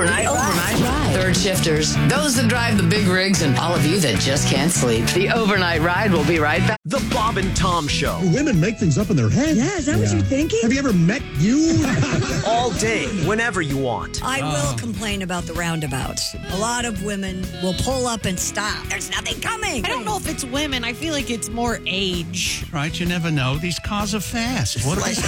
Overnight. Third shifters, those that drive the big rigs, and all of you that just can't sleep. The Overnight Ride will be right back. The Bob and Tom Show. Women make things up in their head. Yeah, is that what you're thinking? Have you ever met you? All day, whenever you want. I will complain about the roundabouts. A lot of women will pull up and stop. There's nothing coming. I don't know if it's women. I feel like it's more age. Right, you never know. These cars are fast. What They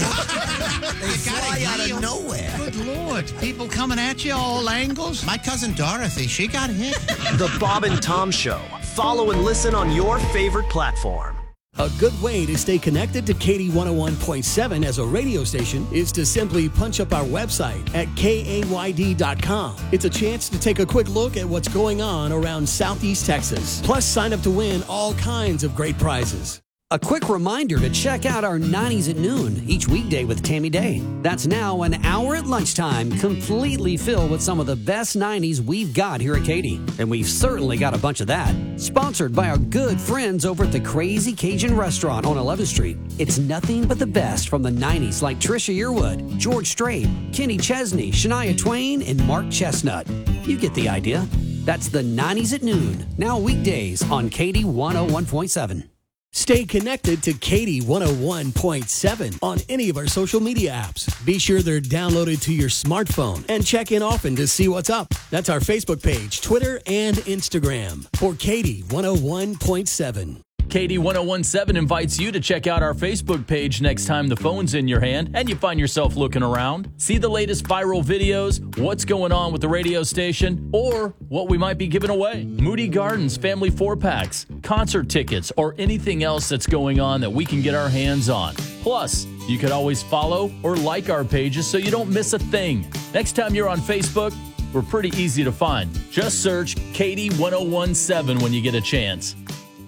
fly out of nowhere. Good Lord. People coming at you all angles. My cousin Dorothy, she got hit. The Bob and Tom Show. Follow and listen on your favorite platform. A good way to stay connected to Katy 101.7 as a radio station is to simply punch up our website at KAYD.com. It's a chance to take a quick look at what's going on around Southeast Texas. Plus, sign up to win all kinds of great prizes. A quick reminder to check out our 90s at noon each weekday with Tammy Day. That's now an hour at lunchtime, completely filled with some of the best 90s we've got here at Katy. And we've certainly got a bunch of that. Sponsored by our good friends over at the Crazy Cajun Restaurant on 11th Street. It's nothing but the best from the 90s like Trisha Yearwood, George Strait, Kenny Chesney, Shania Twain, and Mark Chestnut. You get the idea. That's the 90s at noon, now weekdays on Katy 101.7. Stay connected to Katy 101.7 on any of our social media apps. Be sure they're downloaded to your smartphone and check in often to see what's up. That's our Facebook page, Twitter, and Instagram for Katy 101.7. Katy 101.7 invites you to check out our Facebook page next time the phone's in your hand and you find yourself looking around. See the latest viral videos, what's going on with the radio station, or what we might be giving away. Moody Gardens family 4-packs, concert tickets, or anything else that's going on that we can get our hands on. Plus, you could always follow or like our pages so you don't miss a thing. Next time you're on Facebook, we're pretty easy to find. Just search Katy 101.7 when you get a chance.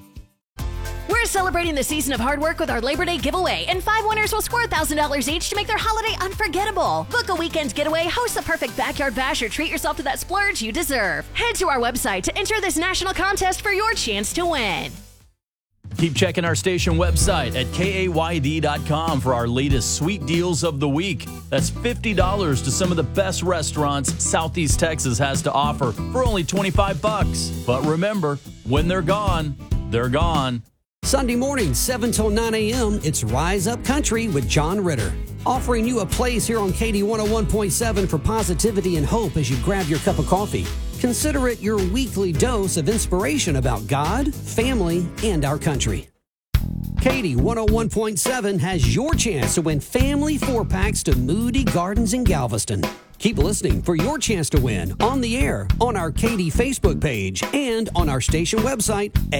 We're celebrating the season of hard work with our Labor Day giveaway, and 5 winners will score $1,000 each to make their holiday unforgettable. Book a weekend getaway, host the perfect backyard bash, or treat yourself to that splurge you deserve. Head to our website to enter this national contest for your chance to win. Keep checking our station website at KAYD.com for our latest sweet deals of the week. That's $50 to some of the best restaurants Southeast Texas has to offer for only $25. But remember, when they're gone, they're gone. Sunday morning, 7 till 9 a.m., it's Rise Up Country with John Ritter. Offering you a place here on Katy 101.7 for positivity and hope as you grab your cup of coffee. Consider it your weekly dose of inspiration about God, family, and our country. Katy 101.7 has your chance to win family 4-packs to Moody Gardens in Galveston. Keep listening for your chance to win on the air, on our Katy Facebook page, and on our station website at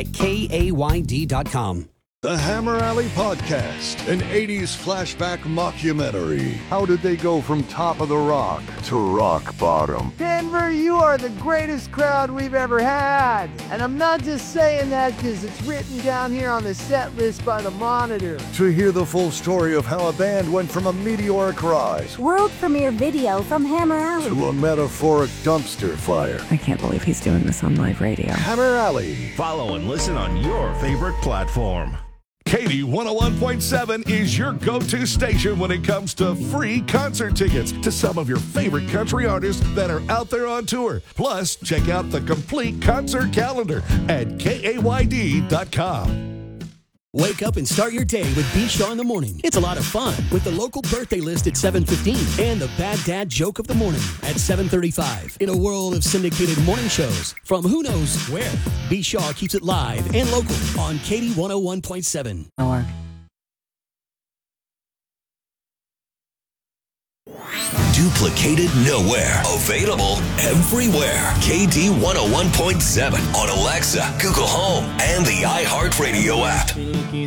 KAYD.com. The Hammer Alley Podcast, an 80s flashback mockumentary. How did they go from top of the rock to rock bottom? Denver, you are the greatest crowd we've ever had. And I'm not just saying that because it's written down here on the set list by the Monitor. To hear the full story of how a band went from a meteoric rise, world premiere video from Hammer Alley, to a metaphoric dumpster fire. I can't believe he's doing this on live radio. Hammer Alley. Follow and listen on your favorite platform. Katy 101.7 is your go-to station when it comes to free concert tickets to some of your favorite country artists that are out there on tour. Plus, check out the complete concert calendar at KAYD.com. Wake up and start your day with B. Shaw in the Morning. It's a lot of fun with the local birthday list at 7:15 and the Bad Dad Joke of the Morning at 7:35. In a world of syndicated morning shows from who knows where, B. Shaw keeps it live and local on Katy 101.7. Duplicated nowhere. Available everywhere. KD 101.7 on Alexa, Google Home, and the iHeartRadio app.